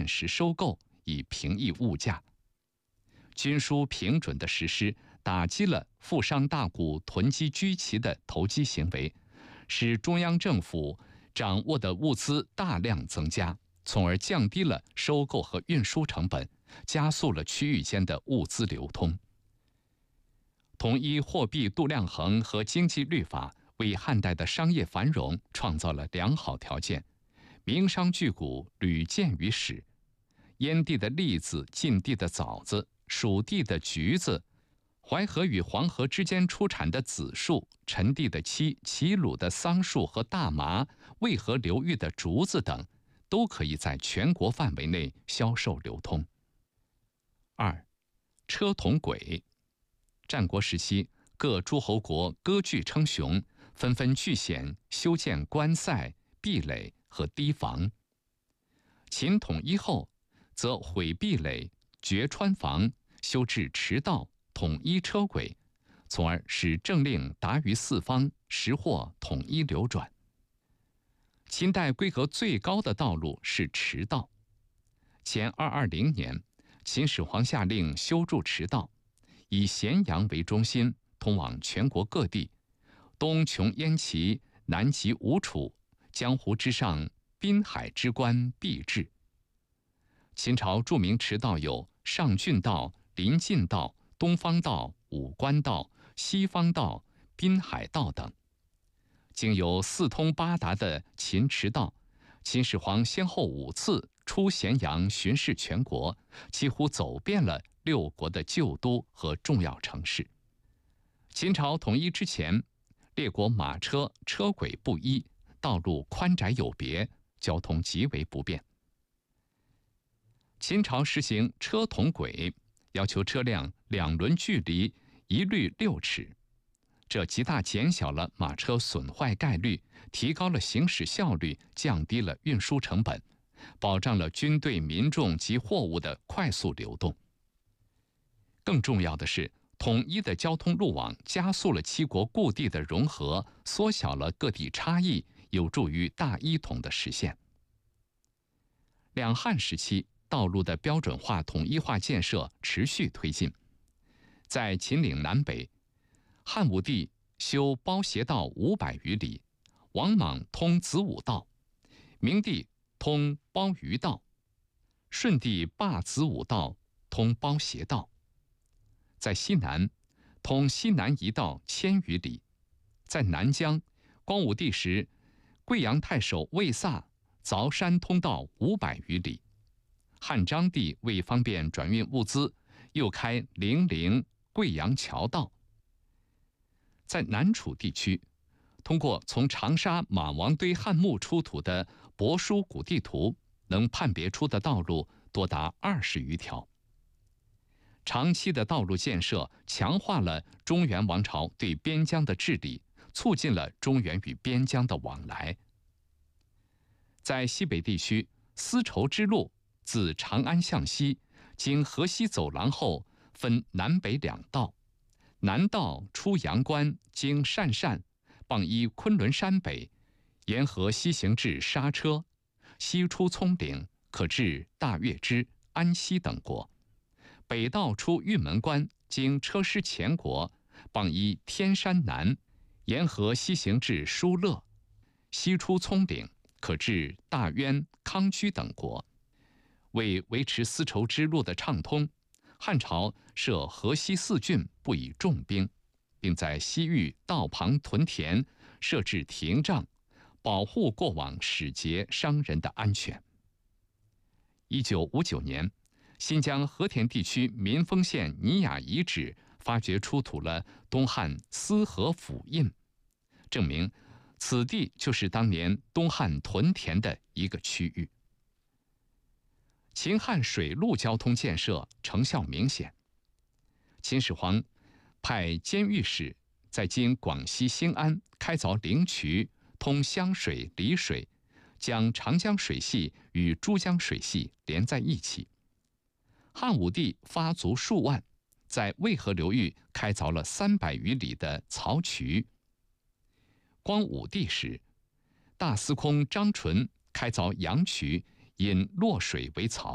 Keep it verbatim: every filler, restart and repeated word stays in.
时收购，以平抑物价。军书平准的实施，打击了富商大贾囤积居奇的投机行为，使中央政府掌握的物资大量增加，从而降低了收购和运输成本，加速了区域间的物资流通。统一货币度量衡和经济律法为汉代的商业繁荣创造了良好条件，名商巨贾屡见于史。燕地的栗子、晋地的枣子、蜀地的橘子，淮河与黄河之间出产的紫树，陈地的漆、齐鲁的桑树和大麻，渭河流域的竹子等，都可以在全国范围内销售流通。二、车同轨。战国时期，各诸侯国割据称雄，纷纷据险修建关塞、壁垒和堤防。秦统一后，则毁壁垒、掘川防、修治驰道、统一车轨，从而使政令达于四方，时货统一流转。秦代规格最高的道路是驰道。前二二零年，秦始皇下令修筑驰道，以咸阳为中心，通往全国各地，东穷燕齐，南及吴楚，江湖之上，滨海之关必至。秦朝著名驰道有上郡道、临晋道、东方道、武关道、西方道、滨海道等。经由四通八达的秦驰道，秦始皇先后五次出咸阳巡视全国，几乎走遍了六国的旧都和重要城市。秦朝统一之前，列国马车车轨不一，道路宽窄有别，交通极为不便。秦朝实行车同轨，要求车辆两轮距离一律六尺，这极大减小了马车损坏概率，提高了行驶效率，降低了运输成本，保障了军队、民众及货物的快速流动。更重要的是，统一的交通路网加速了七国故地的融合，缩小了各地差异，有助于大一统的实现。两汉时期，道路的标准化、统一化建设持续推进。在秦岭南北，汉武帝修包斜道五百余里，王莽通子午道，明帝通包鱼道，顺帝罢子午道，通包斜道。在西南，通西南一道千余里。在南疆，光武帝时，贵阳太守魏飒凿山通道五百余里。汉章帝为方便转运物资，又开零陵、贵阳桥道。在南楚地区，通过从长沙马王堆汉墓出土的帛书古地图，能判别出的道路多达二十余条。长期的道路建设强化了中原王朝对边疆的治理，促进了中原与边疆的往来。在西北地区，丝绸之路自长安向西，经河西走廊后，分南北两道。南道出阳关，经鄯善，傍依昆仑山北，沿河西行至莎车，西出葱岭，可至大月支、安西等国。北道出玉门关，经车师前国，傍依天山南，沿河西行至疏勒，西出葱岭，可至大渊、康居等国。为维持丝绸之路的畅通，汉朝设河西四郡，布以重兵，并在西域道旁屯田，设置亭障，保护过往使节商人的安全。一九五九年，新疆和田地区民丰县尼雅遗址发掘出土了东汉司河府印，证明此地就是当年东汉屯田的一个区域。秦汉水陆交通建设成效明显。秦始皇派监狱使在今广西兴安开凿灵渠，通湘水、丽水，将长江水系与珠江水系连在一起。汉武帝发卒数万，在渭河流域开凿了三百余里的漕渠。光武帝时，大司空张纯开凿阳渠，引洛水为漕。